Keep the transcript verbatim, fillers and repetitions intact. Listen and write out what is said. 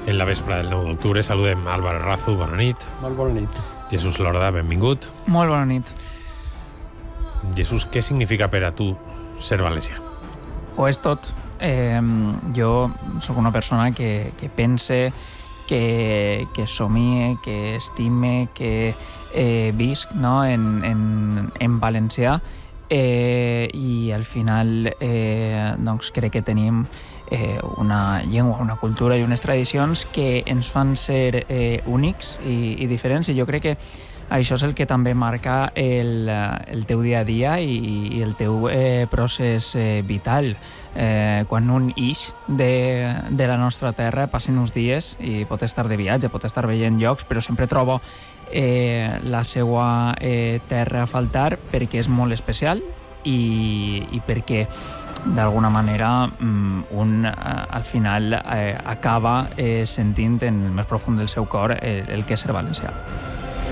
En la vespre del nou d'octubre saludem Álvaro Razu, bona nit. Molt bona nit. Jesús Lorda, benvingut. Molt bona nit. Jesús, què significa per a tu ser valencià? Ho és tot. Eh, jo sóc una persona que, que pense, que, que somie, que estime, que eh, visc, no? en, en, en valencià eh, i al final eh, doncs crec que tenim eh, una llengua, una cultura i unes tradicions que ens fan ser eh, únics i, i diferents, i jo crec que això és el que també marca el, el teu dia a dia i, i el teu eh, procés eh, vital. Eh, quan un ix de, de la nostra terra, passen uns dies i pot estar de viatge, pot estar veient llocs, però sempre trobo eh, la seva eh, terra a faltar perquè és molt especial i, i perquè d'alguna manera un eh, al final eh, acaba eh, sentint en el més profund del seu cor el, el que és ser valencià.